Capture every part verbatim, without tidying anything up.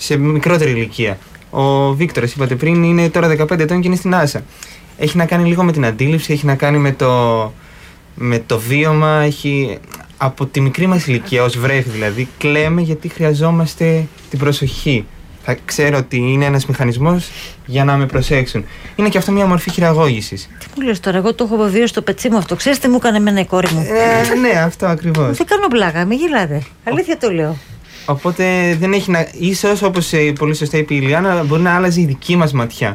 σε μικρότερη ηλικία. Ο Βίκτορας, είπατε πριν, είναι τώρα δεκαπέντε ετών και είναι στην NASA. Έχει να κάνει λίγο με την αντίληψη, έχει να κάνει με το, με το βίωμα, έχει... Από τη μικρή μας ηλικία, ως βρέφη δηλαδή, κλαίμε γιατί χρειαζόμαστε την προσοχή. Θα ξέρω ότι είναι ένας μηχανισμός για να με προσέξουν. Είναι και αυτό μια μορφή χειραγώγησης. Τι μου λες τώρα, εγώ το έχω βιώσει στο πετσί μου αυτό. Ξέρεις τι μου έκανε εμένα η κόρη μου? Ε, ναι, αυτό ακριβώς. Δεν κάνω πλάκα, μην γελάτε. Αλήθεια το λέω. Οπότε δεν έχει να. Ίσως, όπως πολύ σωστά είπε η Ηλιάνα, μπορεί να άλλαζε η δική μας ματιά.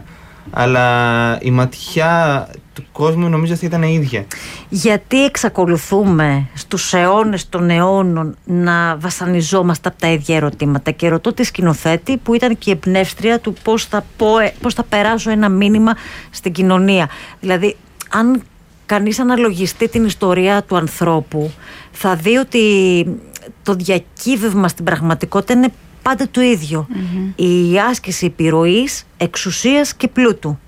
Αλλά η ματιά του κόσμου νομίζω θα ήταν η ίδια. Γιατί εξακολουθούμε στους αιώνες των αιώνων να βασανιζόμαστε από τα ίδια ερωτήματα? Και ρωτώ τη σκηνοθέτη που ήταν και η εμπνεύστρια του πώς θα, πω, πώς θα περάσω ένα μήνυμα στην κοινωνία. Δηλαδή, αν κανείς αναλογιστεί την ιστορία του ανθρώπου, θα δει ότι το διακύβευμα στην πραγματικότητα είναι πάντα το ίδιο. Mm-hmm. Η άσκηση επιρροής, εξουσίας και πλούτου.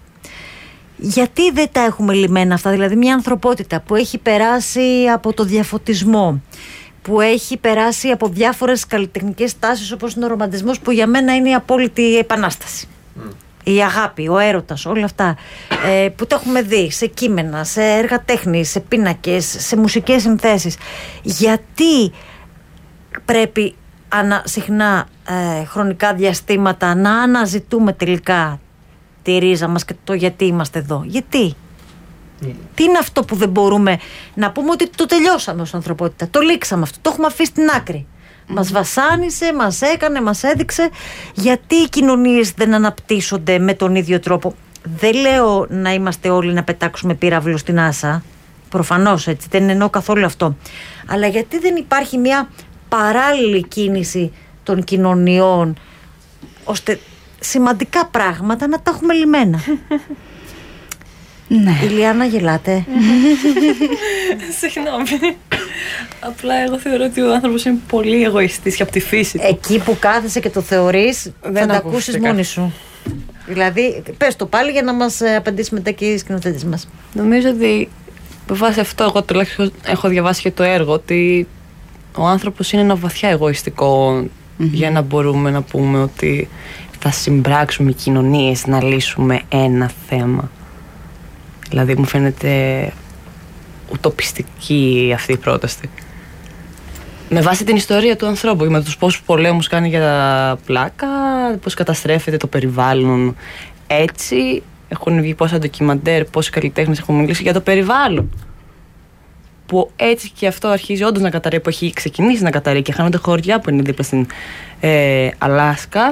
Γιατί δεν τα έχουμε λυμμένα αυτά? Δηλαδή μια ανθρωπότητα που έχει περάσει από το διαφωτισμό, που έχει περάσει από διάφορες καλλιτεχνικές τάσεις όπως είναι ο ρομαντισμός, που για μένα είναι η απόλυτη επανάσταση. Mm. Η αγάπη, ο έρωτας, όλα αυτά ε, που τα έχουμε δει σε κείμενα, σε έργα τέχνης, σε πίνακες, σε μουσικές συνθέσεις. Γιατί πρέπει ανα, συχνά ε, χρονικά διαστήματα να αναζητούμε τελικά τη ρίζα μας και το γιατί είμαστε εδώ? Γιατί? Mm. Τι είναι αυτό που δεν μπορούμε να πούμε ότι το τελειώσαμε ως ανθρωπότητα? Το λήξαμε αυτό, το έχουμε αφήσει στην άκρη. Mm. Μας βασάνισε, μας έκανε, μας έδειξε. Γιατί οι κοινωνίες δεν αναπτύσσονται με τον ίδιο τρόπο? Δεν λέω να είμαστε όλοι να πετάξουμε πύραυλο στην NASA. Προφανώς έτσι, δεν εννοώ καθόλου αυτό. Αλλά γιατί δεν υπάρχει μια παράλληλη κίνηση των κοινωνιών, ώστε σημαντικά πράγματα να τα έχουμε λυμμένα? Ναι. Ηλιάνα, γελάτε? Συγγνώμη. Απλά εγώ θεωρώ ότι ο άνθρωπος είναι πολύ εγωιστής και από τη φύση του. Εκεί που κάθεσαι και το θεωρείς, θα τα ακούσεις μόνη σου. Δηλαδή, πες το πάλι για να μας απαντήσει μετά και οι σκηνοθέτες μας. Νομίζω ότι με βάση αυτό, εγώ τουλάχιστον έχω διαβάσει και το έργο, ότι ο άνθρωπος είναι ένα βαθιά εγωιστικό, mm-hmm. για να μπορούμε να πούμε ότι θα συμπράξουμε οι κοινωνίες να λύσουμε ένα θέμα. Δηλαδή μου φαίνεται ουτοπιστική αυτή η πρόταση. Με βάση την ιστορία του ανθρώπου και με τους πόσους πολέμους κάνει για πλάκα, πώς καταστρέφεται το περιβάλλον. Έτσι έχουν βγει πόσα ντοκιμαντέρ, πόσοι καλλιτέχνες έχουν μιλήσει για το περιβάλλον. Που έτσι και αυτό αρχίζει όντως να καταρρεύει, που έχει ξεκινήσει να καταρρεύει και χάνονται χωριά που είναι δίπλα στην ε, Αλάσκα.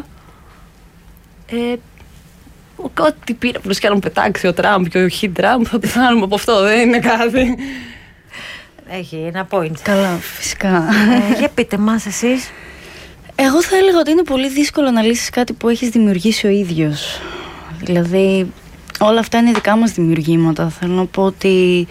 Ε, Ό,τι πήρα προς κι άλλον πετάξει ο Τραμπ και ο Χι Τραμπ, θα πεθάνουμε από αυτό, δεν είναι κάτι. Έχει ένα point. Καλά, φυσικά. Ε, για πείτε μας εσείς. Εγώ θα έλεγα ότι είναι πολύ δύσκολο να λύσεις κάτι που έχεις δημιουργήσει ο ίδιος. Δηλαδή, όλα αυτά είναι δικά μας δημιουργήματα. Θέλω να πω ότι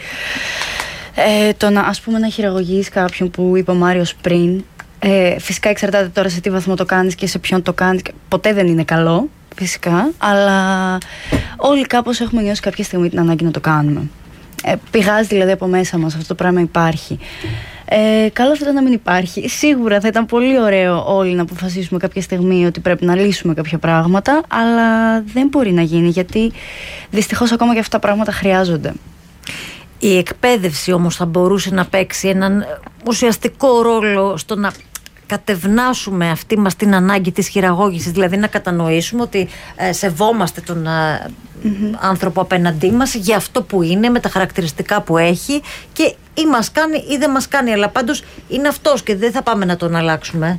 ε, το να, ας πούμε, να χειραγωγείς κάποιον, που είπε ο Μάριος πριν, ε, φυσικά εξαρτάται τώρα σε τι βαθμό το κάνεις και σε ποιον το κάνεις. Ποτέ δεν είναι καλό, φυσικά, αλλά όλοι κάπως έχουμε νιώσει κάποια στιγμή την ανάγκη να το κάνουμε. Ε, πηγάζει δηλαδή από μέσα μας, αυτό το πράγμα υπάρχει. Ε, καλό θα ήταν να μην υπάρχει. Σίγουρα θα ήταν πολύ ωραίο όλοι να αποφασίσουμε κάποια στιγμή ότι πρέπει να λύσουμε κάποια πράγματα, αλλά δεν μπορεί να γίνει, γιατί δυστυχώς ακόμα και αυτά τα πράγματα χρειάζονται. Η εκπαίδευση όμως θα μπορούσε να παίξει έναν ουσιαστικό ρόλο στο να κατευνάσουμε αυτή μας την ανάγκη της χειραγώγησης, δηλαδή να κατανοήσουμε ότι ε, σεβόμαστε τον ε, mm-hmm. άνθρωπο απέναντί μας για αυτό που είναι, με τα χαρακτηριστικά που έχει, και ή μας κάνει ή δεν μας κάνει, αλλά πάντως είναι αυτός και δεν θα πάμε να τον αλλάξουμε.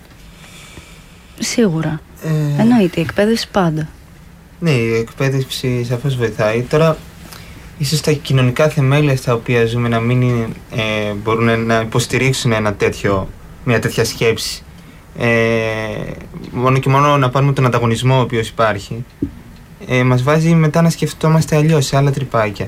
Σίγουρα. Ε... Εννοείται, η εκπαίδευση πάντα. Ναι, η εκπαίδευση σαφώς βοηθάει. Τώρα, ίσως τα κοινωνικά θεμέλια στα οποία ζούμε να μην είναι, ε, μπορούν να υποστηρίξουν ένα τέτοιο, μια τέτοια σκέψη. Ε, μόνο και μόνο να πάρουμε τον ανταγωνισμό ο οποίος υπάρχει, ε, μας βάζει μετά να σκεφτόμαστε αλλιώς, σε άλλα τρυπάκια.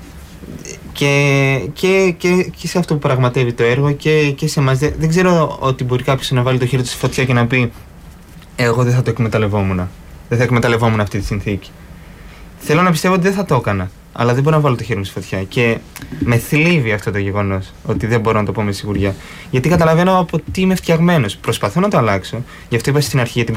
Και, και, και, και σε αυτό που πραγματεύει το έργο και, και σε εμάς. Δεν, δεν ξέρω ότι μπορεί κάποιος να βάλει το χέρι του στη φωτιά και να πει εγώ δεν θα το εκμεταλλευόμουν. Δεν θα εκμεταλλευόμουν αυτή τη συνθήκη. Θέλω να πιστεύω ότι δεν θα το έκανα, αλλά δεν μπορώ να βάλω το χέρι μου στη φωτιά. Και με θλίβει αυτό το γεγονός, ότι δεν μπορώ να το πω με σιγουριά. Γιατί καταλαβαίνω από τι είμαι φτιαγμένος. Προσπαθώ να το αλλάξω. Γι' αυτό είπα στην αρχή για την